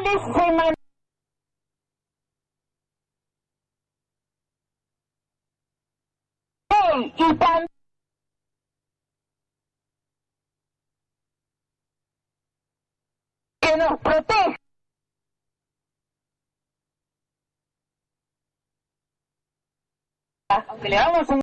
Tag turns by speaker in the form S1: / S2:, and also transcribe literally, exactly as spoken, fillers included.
S1: cuales se mantiene y también que nos protege. Aunque le damos un